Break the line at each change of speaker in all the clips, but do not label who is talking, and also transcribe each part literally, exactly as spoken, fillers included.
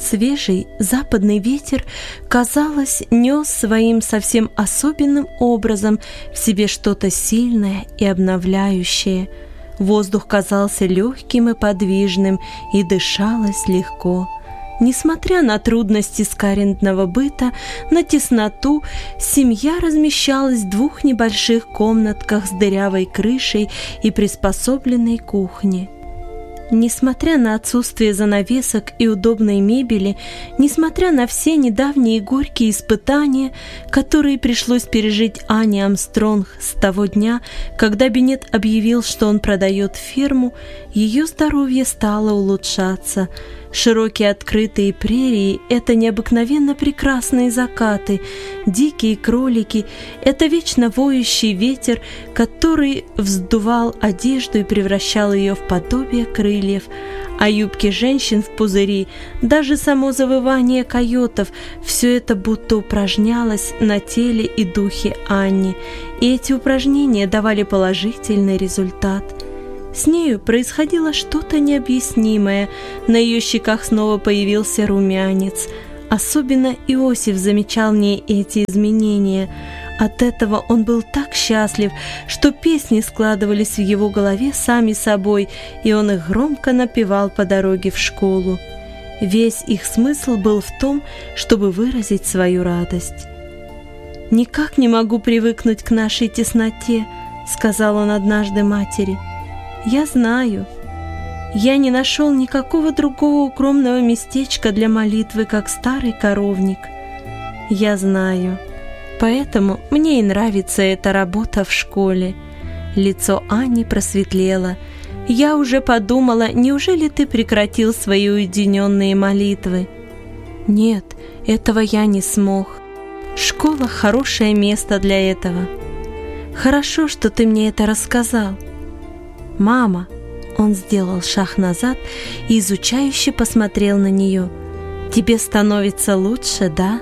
Свежий западный ветер, казалось, нес своим совсем особенным образом в себе что-то сильное и обновляющее. Воздух казался легким и подвижным, и дышалось легко. Несмотря на трудности скарендного быта, на тесноту, семья размещалась в двух небольших комнатках с дырявой крышей и приспособленной кухней. Несмотря на отсутствие занавесок и удобной мебели, несмотря на все недавние горькие испытания, которые пришлось пережить Ане Армстронг с того дня, когда Беннет объявил, что он продает ферму, ее здоровье стало улучшаться. Широкие открытые прерии — это необыкновенно прекрасные закаты, дикие кролики — это вечно воющий ветер, который вздувал одежду и превращал ее в подобие крыльев, а юбки женщин в пузыри, даже само завывание койотов — все это будто упражнялось на теле и духе Анни, и эти упражнения давали положительный результат. С нею происходило что-то необъяснимое, на ее щеках снова появился румянец. Особенно Иосиф замечал в ней эти изменения. От этого он был так счастлив, что песни складывались в его голове сами собой, и он их громко напевал по дороге в школу. Весь их смысл был в том, чтобы выразить свою радость. «Никак не могу привыкнуть к нашей тесноте», — сказал он однажды матери. «Я знаю. Я не нашел никакого другого укромного местечка для молитвы, как старый коровник. Я знаю. Поэтому мне и нравится эта работа в школе». Лицо Ани просветлело. «Я уже подумала, неужели ты прекратил свои уединенные молитвы?» «Нет, этого я не смог. Школа — хорошее место для этого. Хорошо, что ты мне это рассказал. Мама». Он сделал шаг назад и изучающе посмотрел на нее. «Тебе становится лучше, да?»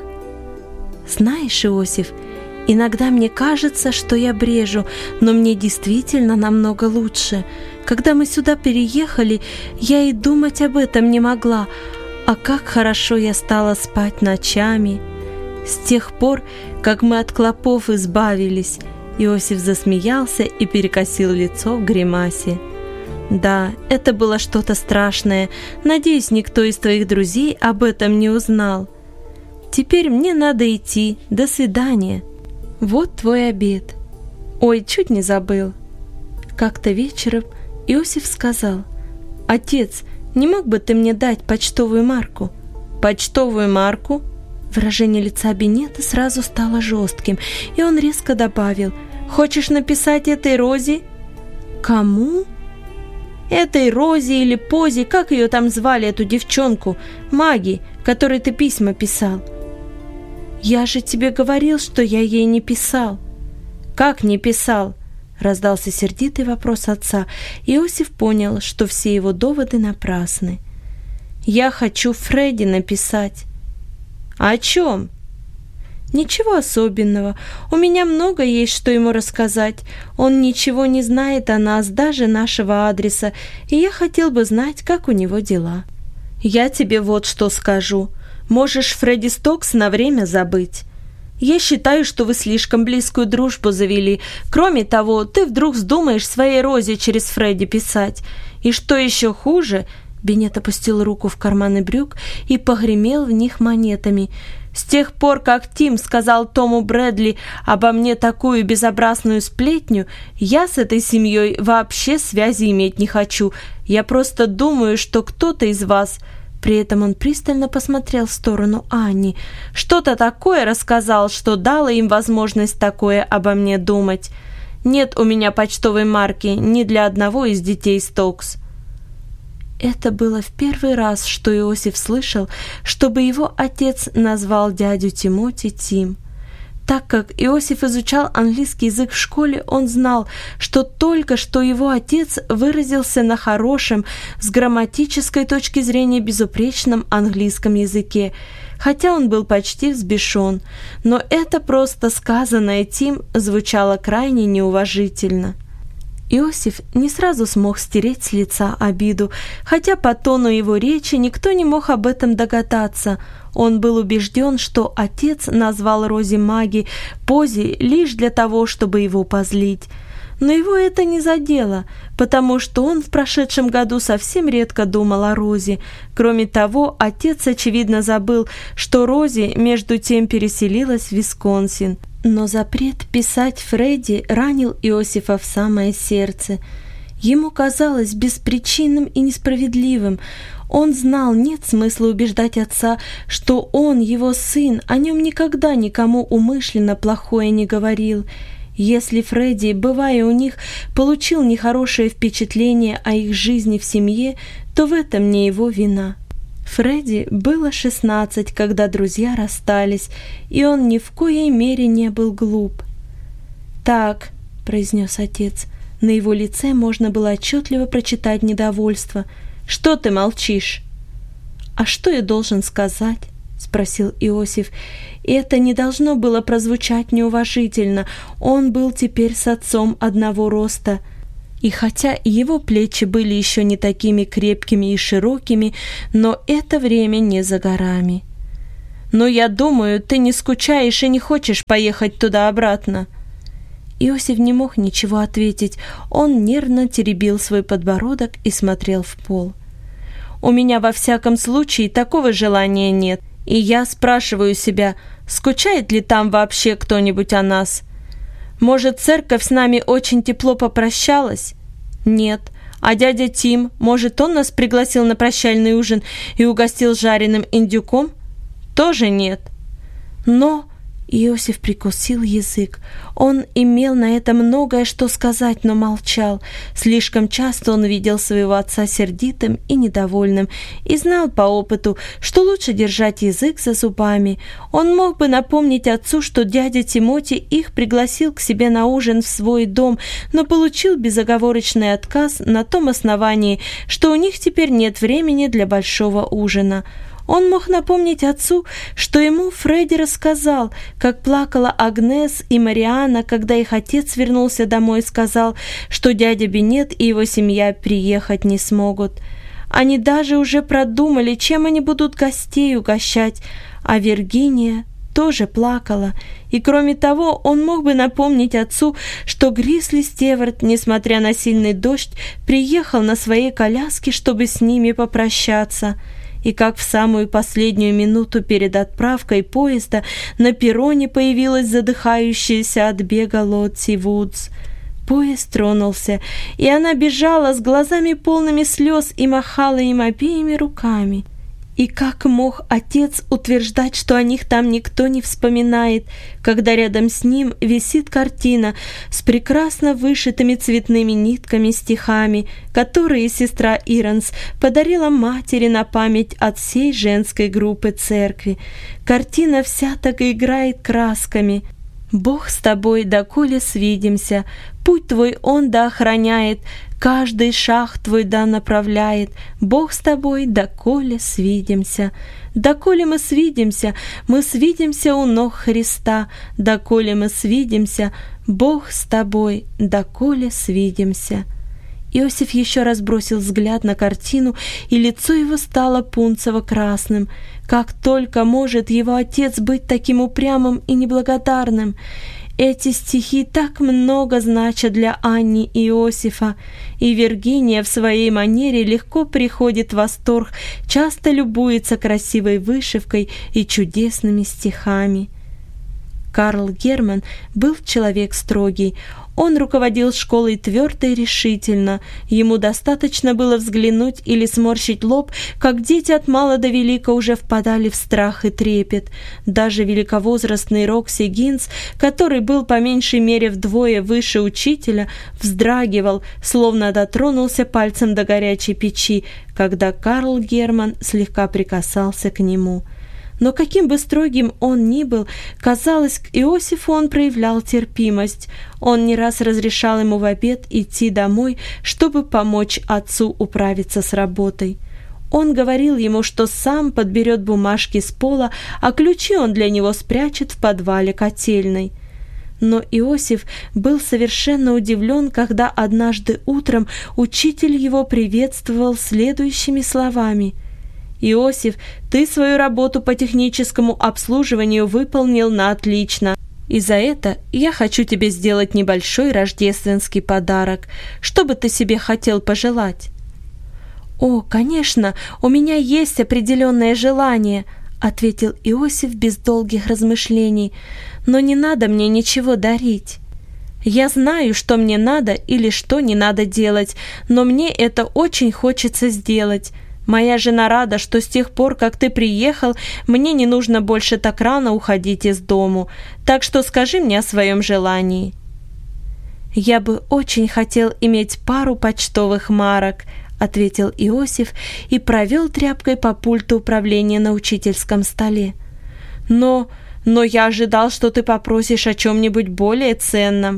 «Знаешь, Иосиф, иногда мне кажется, что я брежу, но мне действительно намного лучше. Когда мы сюда переехали, я и думать об этом не могла. А как хорошо я стала спать ночами. С тех пор, как мы от клопов избавились». Иосиф засмеялся и перекосил лицо в гримасе. «Да, это было что-то страшное. Надеюсь, никто из твоих друзей об этом не узнал. Теперь мне надо идти. До свидания. Вот твой обед». «Ой, чуть не забыл». Как-то вечером Иосиф сказал: «Отец, не мог бы ты мне дать почтовую марку?» «Почтовую марку?» Выражение лица Беннета сразу стало жестким, и он резко добавил: «Хочешь написать этой Розе?» «Кому?» «Этой Розе или Позе, как ее там звали, эту девчонку, Маги, которой ты письма писал». «Я же тебе говорил, что я ей не писал». «Как не писал?» — раздался сердитый вопрос отца. Иосиф понял, что все его доводы напрасны. «Я хочу Фредди написать». «О чем?» «Ничего особенного. У меня много есть, что ему рассказать. Он ничего не знает о нас, даже нашего адреса, и я хотел бы знать, как у него дела». «Я тебе вот что скажу. Можешь Фредди Стокс на время забыть. Я считаю, что вы слишком близкую дружбу завели. Кроме того, ты вдруг вздумаешь своей Розе через Фредди писать. И что еще хуже...» Беннет опустил руку в карманы брюк и погремел в них монетами. «С тех пор, как Тим сказал Тому Брэдли обо мне такую безобразную сплетню, я с этой семьей вообще связи иметь не хочу. Я просто думаю, что кто-то из вас...» При этом он пристально посмотрел в сторону Анни. «Что-то такое рассказал, что дало им возможность такое обо мне думать. Нет у меня почтовой марки ни для одного из детей Стокс». Это было в первый раз, что Иосиф слышал, чтобы его отец назвал дядю Тимоти Тим. Так как Иосиф изучал английский язык в школе, он знал, что только что его отец выразился на хорошем, с грамматической точки зрения безупречном английском языке, хотя он был почти взбешен, но это просто сказанное Тим звучало крайне неуважительно. Иосиф не сразу смог стереть с лица обиду, хотя по тону его речи никто не мог об этом догадаться. Он был убежден, что отец назвал Рози Маги Пози лишь для того, чтобы его позлить. Но его это не задело, потому что он в прошедшем году совсем редко думал о Рози. Кроме того, отец, очевидно, забыл, что Рози между тем переселилась в Висконсин. Но запрет писать Фредди ранил Иосифа в самое сердце. Ему казалось беспричинным и несправедливым. Он знал, нет смысла убеждать отца, что он, его сын, о нем никогда никому умышленно плохое не говорил. Если Фредди, бывая у них, получил нехорошее впечатление о их жизни в семье, то в этом не его вина. Фредди было шестнадцать, когда друзья расстались, и он ни в коей мере не был глуп. «Так», — произнес отец, на его лице можно было отчетливо прочитать недовольство. «Что ты молчишь?» «А что я должен сказать?» — спросил Иосиф. И это не должно было прозвучать неуважительно. Он был теперь с отцом одного роста. И хотя его плечи были еще не такими крепкими и широкими, но это время не за горами. «Но я думаю, ты не скучаешь и не хочешь поехать туда-обратно». Иосиф не мог ничего ответить. Он нервно теребил свой подбородок и смотрел в пол. «У меня во всяком случае такого желания нет. И я спрашиваю себя, скучает ли там вообще кто-нибудь о нас? Может, церковь с нами очень тепло попрощалась? Нет. А дядя Тим, может, он нас пригласил на прощальный ужин и угостил жареным индюком? Тоже нет. Но...» Иосиф прикусил язык. Он имел на это многое что сказать, но молчал. Слишком часто он видел своего отца сердитым и недовольным и знал по опыту, что лучше держать язык за зубами. Он мог бы напомнить отцу, что дядя Тимоти их пригласил к себе на ужин в свой дом, но получил безоговорочный отказ на том основании, что у них теперь нет времени для большого ужина. Он мог напомнить отцу, что ему Фредди рассказал, как плакала Агнес и Марианна, когда их отец вернулся домой и сказал, что дядя Бенет и его семья приехать не смогут. Они даже уже продумали, чем они будут гостей угощать, а Виргиния тоже плакала. И кроме того, он мог бы напомнить отцу, что Грисли Стеварт, несмотря на сильный дождь, приехал на своей коляске, чтобы с ними попрощаться. И как в самую последнюю минуту перед отправкой поезда на перроне появилась задыхающаяся от бега Лотти Вудс. Поезд тронулся, и она бежала с глазами полными слез и махала им обеими руками. И как мог отец утверждать, что о них там никто не вспоминает, когда рядом с ним висит картина с прекрасно вышитыми цветными нитками стихами, которые сестра Иранс подарила матери на память от всей женской группы церкви. Картина вся так и играет красками. «Бог с тобой, доколе свидимся, путь твой он да охраняет, каждый шаг твой да направляет, Бог с тобой, доколе свидимся. Доколе мы свидимся, мы свидимся у ног Христа, доколе мы свидимся, Бог с тобой, доколе свидимся». Иосиф еще раз бросил взгляд на картину, и лицо его стало пунцово-красным. Как только может его отец быть таким упрямым и неблагодарным? Эти стихи так много значат для Анни и Иосифа, и Виргиния в своей манере легко приходит в восторг, часто любуется красивой вышивкой и чудесными стихами. Карл Герман был человек строгий. Он руководил школой твердо и решительно. Ему достаточно было взглянуть или сморщить лоб, как дети от мала до велика уже впадали в страх и трепет. Даже великовозрастный Рокси Гинс, который был по меньшей мере вдвое выше учителя, вздрагивал, словно дотронулся пальцем до горячей печи, когда Карл Герман слегка прикасался к нему. Но каким бы строгим он ни был, казалось, к Иосифу он проявлял терпимость. Он не раз разрешал ему в обед идти домой, чтобы помочь отцу управиться с работой. Он говорил ему, что сам подберет бумажки с пола, а ключи он для него спрячет в подвале котельной. Но Иосиф был совершенно удивлен, когда однажды утром учитель его приветствовал следующими словами: «Иосиф, ты свою работу по техническому обслуживанию выполнил на отлично. И за это я хочу тебе сделать небольшой рождественский подарок. Что бы ты себе хотел пожелать?» «О, конечно, у меня есть определенное желание», — ответил Иосиф без долгих размышлений, «но не надо мне ничего дарить. Я знаю, что мне надо или что не надо делать, но мне это очень хочется сделать. Моя жена рада, что с тех пор, как ты приехал, мне не нужно больше так рано уходить из дому, так что скажи мне о своем желании». «Я бы очень хотел иметь пару почтовых марок», — ответил Иосиф и провел тряпкой по пульту управления на учительском столе. «Но, но я ожидал, что ты попросишь о чем-нибудь более ценном».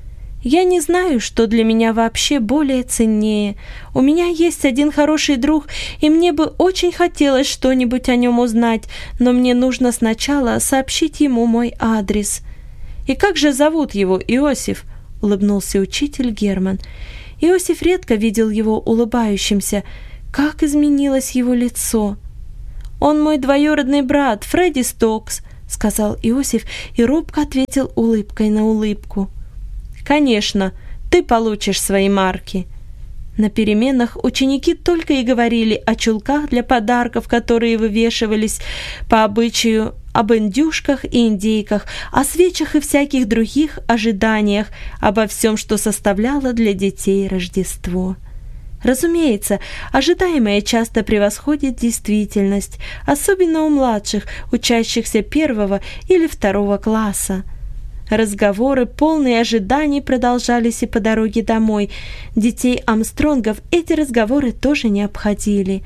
«Я не знаю, что для меня вообще более ценнее. У меня есть один хороший друг, и мне бы очень хотелось что-нибудь о нем узнать, но мне нужно сначала сообщить ему мой адрес». «И как же зовут его, Иосиф?» — улыбнулся учитель Герман. Иосиф редко видел его улыбающимся. Как изменилось его лицо! «Он мой двоюродный брат, Фредди Стокс», — сказал Иосиф и робко ответил улыбкой на улыбку. «Конечно, ты получишь свои марки». На переменах ученики только и говорили о чулках для подарков, которые вывешивались по обычаю, об индюшках и индейках, о свечах и всяких других ожиданиях, обо всем, что составляло для детей Рождество. Разумеется, ожидаемое часто превосходит действительность, особенно у младших, учащихся первого или второго класса. Разговоры, полные ожиданий, продолжались и по дороге домой. Детей Армстронгов эти разговоры тоже не обходили.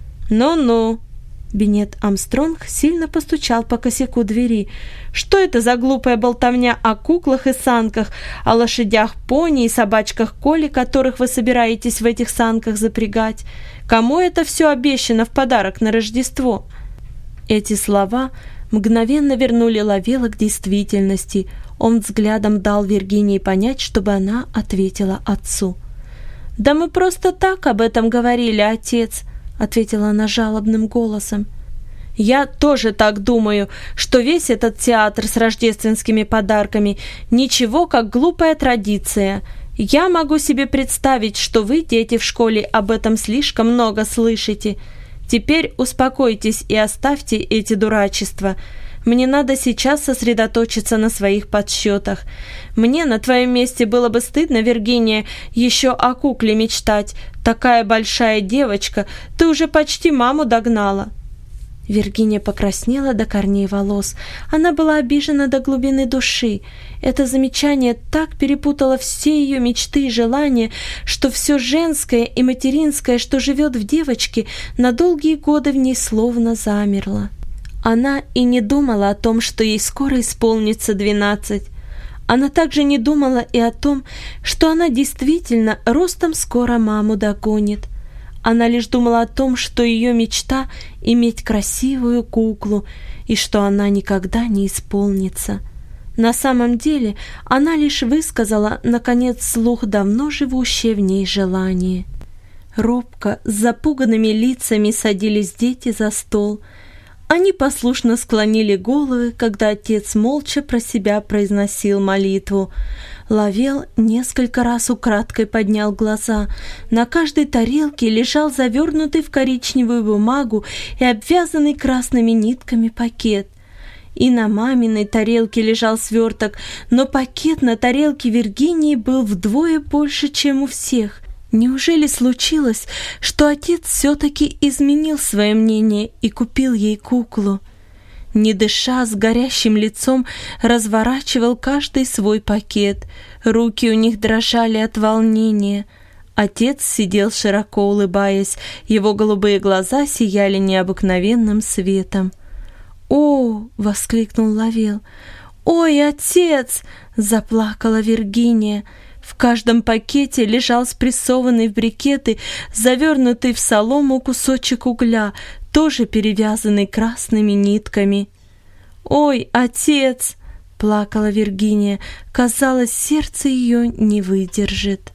«Ну-ну!» Беннет Армстронг сильно постучал по косяку двери. «Что это за глупая болтовня о куклах и санках, о лошадях-пони и собачках Коли, которых вы собираетесь в этих санках запрягать? Кому это все обещано в подарок на Рождество?» Эти слова мгновенно вернули Лавела к действительности. Он взглядом дал Виргинии понять, чтобы она ответила отцу. «Да мы просто так об этом говорили, отец», — ответила она жалобным голосом. «Я тоже так думаю, что весь этот театр с рождественскими подарками ничего, как глупая традиция. Я могу себе представить, что вы, дети в школе, об этом слишком много слышите. Теперь успокойтесь и оставьте эти дурачества. Мне надо сейчас сосредоточиться на своих подсчетах. Мне на твоем месте было бы стыдно, Виргиния, еще о кукле мечтать. Такая большая девочка, ты уже почти маму догнала». Виргиния покраснела до корней волос. Она была обижена до глубины души. Это замечание так перепутало все ее мечты и желания, что все женское и материнское, что живет в девочке, на долгие годы в ней словно замерло. Она и не думала о том, что ей скоро исполнится двенадцать. Она также не думала и о том, что она действительно ростом скоро маму догонит. Она лишь думала о том, что ее мечта — иметь красивую куклу, и что она никогда не исполнится. На самом деле она лишь высказала, наконец, вслух давно живущее в ней желание. Робко, с запуганными лицами садились дети за стол. Они послушно склонили головы, когда отец молча про себя произносил молитву. Лавел несколько раз украдкой поднял глаза. На каждой тарелке лежал завернутый в коричневую бумагу и обвязанный красными нитками пакет. И на маминой тарелке лежал сверток, но пакет на тарелке Виргинии был вдвое больше, чем у всех. Неужели случилось, что отец все-таки изменил свое мнение и купил ей куклу? Не дыша, с горящим лицом разворачивал каждый свой пакет. Руки у них дрожали от волнения. Отец сидел широко улыбаясь, его голубые глаза сияли необыкновенным светом. «О!» — воскликнул Лавел. «Ой, отец!» — заплакала Виргиния. В каждом пакете лежал спрессованный в брикеты, завернутый в солому кусочек угля, тоже перевязанный красными нитками. «Ой, отец!» — плакала Виргиния. Казалось, сердце ее не выдержит.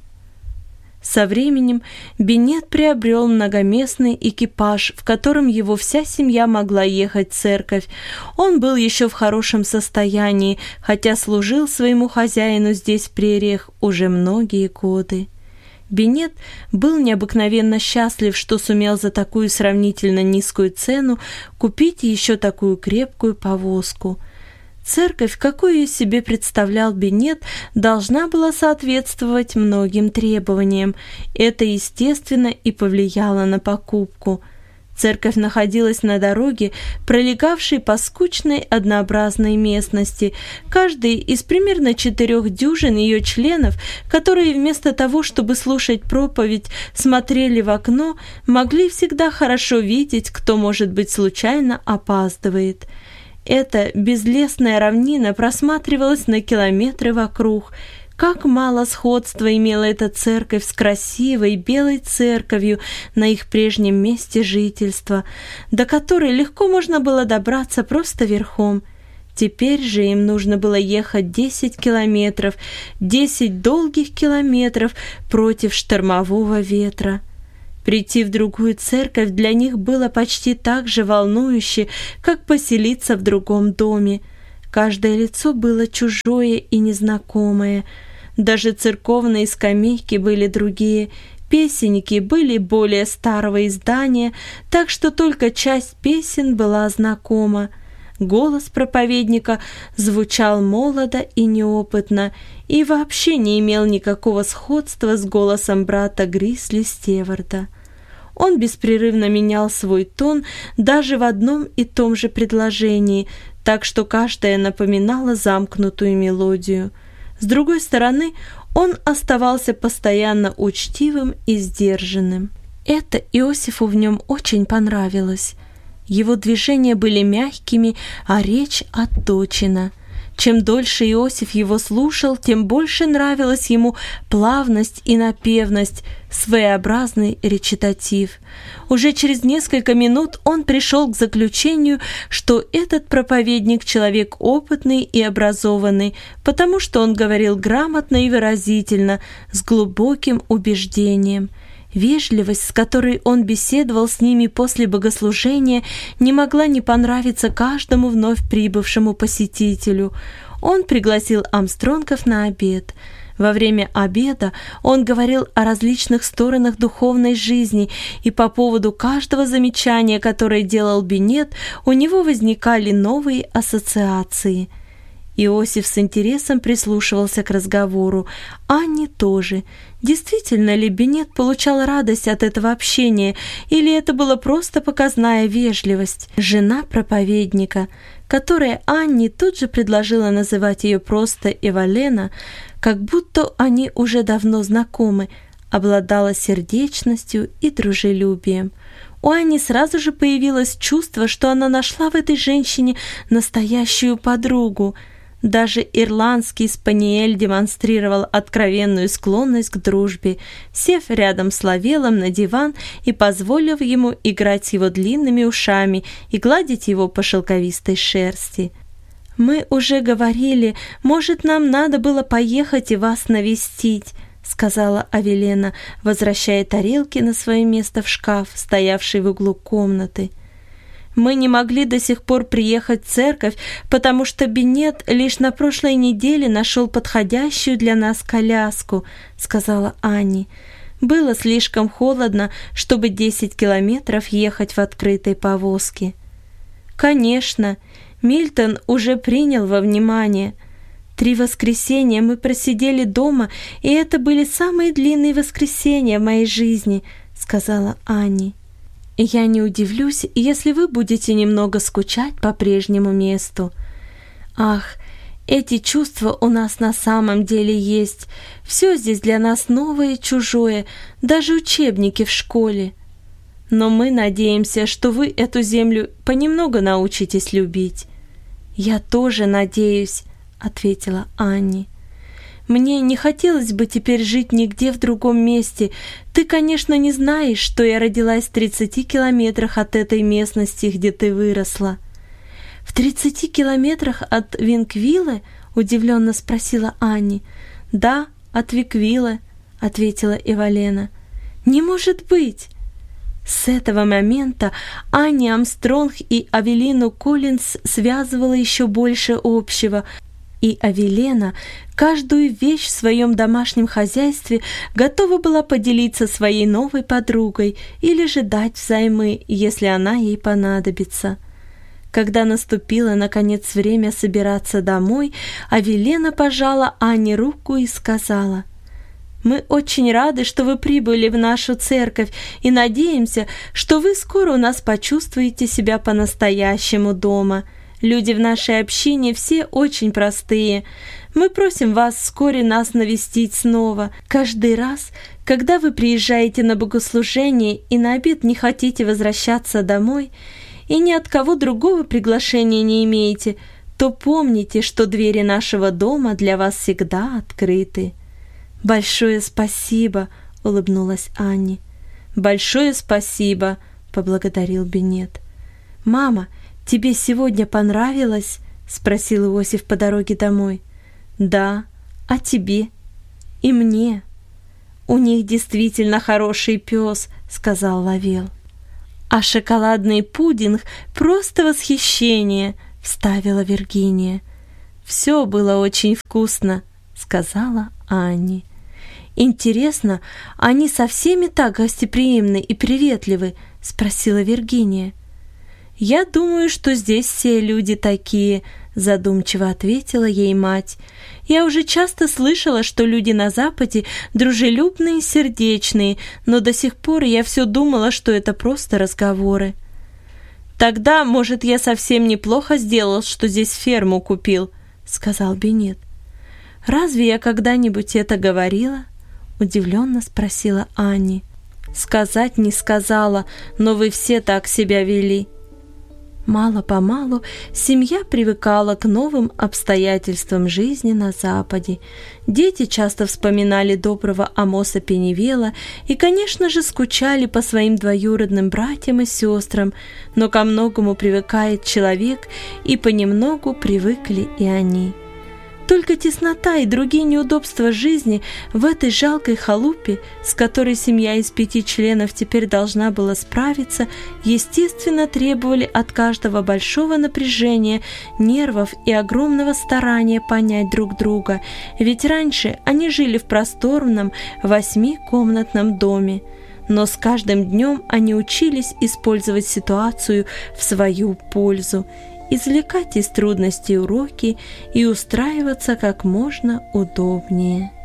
Со временем Беннет приобрел многоместный экипаж, в котором его вся семья могла ехать в церковь. Он был еще в хорошем состоянии, хотя служил своему хозяину здесь, в прериях, уже многие годы. Беннет был необыкновенно счастлив, что сумел за такую сравнительно низкую цену купить еще такую крепкую повозку. Церковь, какую себе представлял Беннет, должна была соответствовать многим требованиям. Это, естественно, и повлияло на покупку. Церковь находилась на дороге, пролегавшей по скучной однообразной местности. Каждый из примерно четырех дюжин ее членов, которые вместо того, чтобы слушать проповедь, смотрели в окно, могли всегда хорошо видеть, кто, может быть, случайно опаздывает. Эта безлесная равнина просматривалась на километры вокруг. Как мало сходства имела эта церковь с красивой белой церковью на их прежнем месте жительства, до которой легко можно было добраться просто верхом. Теперь же им нужно было ехать десять километров, десять долгих километров против штормового ветра. Прийти в другую церковь для них было почти так же волнующе, как поселиться в другом доме. Каждое лицо было чужое и незнакомое. Даже церковные скамейки были другие, песенники были более старого издания, так что только часть песен была знакома. Голос проповедника звучал молодо и неопытно и вообще не имел никакого сходства с голосом брата Грисли Стеварта. Он беспрерывно менял свой тон даже в одном и том же предложении, так что каждое напоминало замкнутую мелодию. С другой стороны, он оставался постоянно учтивым и сдержанным. Это Иосифу в нем очень понравилось. Его движения были мягкими, а речь отточена. Чем дольше Иосиф его слушал, тем больше нравилась ему плавность и напевность, своеобразный речитатив. Уже через несколько минут он пришел к заключению, что этот проповедник — человек опытный и образованный, потому что он говорил грамотно и выразительно, с глубоким убеждением. Вежливость, с которой он беседовал с ними после богослужения, не могла не понравиться каждому вновь прибывшему посетителю. Он пригласил Армстронгов на обед. Во время обеда он говорил о различных сторонах духовной жизни, и по поводу каждого замечания, которое делал Беннет, у него возникали новые ассоциации. Иосиф с интересом прислушивался к разговору. Анни тоже. Действительно ли Беннет получал радость от этого общения, или это была просто показная вежливость? Жена проповедника, которая Анни тут же предложила называть ее просто Эвалена, как будто они уже давно знакомы, обладала сердечностью и дружелюбием. У Анни сразу же появилось чувство, что она нашла в этой женщине настоящую подругу. Даже ирландский спаниель демонстрировал откровенную склонность к дружбе, сев рядом с Лавелом на диван и позволив ему играть с его длинными ушами и гладить его по шелковистой шерсти. «Мы уже говорили, может, нам надо было поехать и вас навестить», — сказала Авелена, возвращая тарелки на свое место в шкаф, стоявший в углу комнаты. «Мы не могли до сих пор приехать в церковь, потому что Беннет лишь на прошлой неделе нашел подходящую для нас коляску», — сказала Анни. «Было слишком холодно, чтобы десять километров ехать в открытой повозке». «Конечно, Мильтон уже принял во внимание. Три воскресенья мы просидели дома, и это были самые длинные воскресенья в моей жизни», — сказала Анни. «Я не удивлюсь, если вы будете немного скучать по прежнему месту. Ах, эти чувства у нас на самом деле есть. Все здесь для нас новое и чужое, даже учебники в школе. Но мы надеемся, что вы эту землю понемногу научитесь любить». «Я тоже надеюсь», — ответила Анни. «Мне не хотелось бы теперь жить нигде в другом месте. Ты, конечно, не знаешь, что я родилась в тридцати километрах от этой местности, где ты выросла». в тридцати километрах от Винквилле?» — удивленно спросила Анни. «Да, от Виквилле», — ответила Эвалена. «Не может быть!» С этого момента Анни Армстронг и Авелину Коллинз связывала еще больше общего, и Авелена каждую вещь в своем домашнем хозяйстве готова была поделиться своей новой подругой или же дать взаймы, если она ей понадобится. Когда наступило, наконец, время собираться домой, Авелена пожала Анне руку и сказала: «Мы очень рады, что вы прибыли в нашу церковь, и надеемся, что вы скоро у нас почувствуете себя по-настоящему дома. Люди в нашей общине все очень простые. Мы просим вас вскоре нас навестить снова. Каждый раз, когда вы приезжаете на богослужение и на обед не хотите возвращаться домой, и ни от кого другого приглашения не имеете, то помните, что двери нашего дома для вас всегда открыты». «Большое спасибо», — улыбнулась Анни. «Большое спасибо», — поблагодарил Беннет. «Мама, тебе сегодня понравилось?» — спросил Иосиф по дороге домой. «Да, а тебе?» «И мне». «У них действительно хороший пес», — сказал Лавел. «А шоколадный пудинг — просто восхищение», — вставила Виргиния. «Все было очень вкусно», — сказала Анни. «Интересно, они со всеми так гостеприимны и приветливы?» — спросила Виргиния. «Я думаю, что здесь все люди такие», — задумчиво ответила ей мать. «Я уже часто слышала, что люди на Западе дружелюбные и сердечные, но до сих пор я все думала, что это просто разговоры». «Тогда, может, я совсем неплохо сделал, что здесь ферму купил», — сказал Беннет. «Разве я когда-нибудь это говорила?» — удивленно спросила Анни. «Сказать не сказала, но вы все так себя вели». Мало-помалу семья привыкала к новым обстоятельствам жизни на Западе. Дети часто вспоминали доброго Амоса Пеннивела и, конечно же, скучали по своим двоюродным братьям и сестрам, но ко многому привыкает человек, и понемногу привыкли и они. Только теснота и другие неудобства жизни в этой жалкой халупе, с которой семья из пяти членов теперь должна была справиться, естественно, требовали от каждого большого напряжения, нервов и огромного старания понять друг друга, ведь раньше они жили в просторном восьмикомнатном доме. Но с каждым днем они учились использовать ситуацию в свою пользу, извлекать из трудностей уроки и устраиваться как можно удобнее.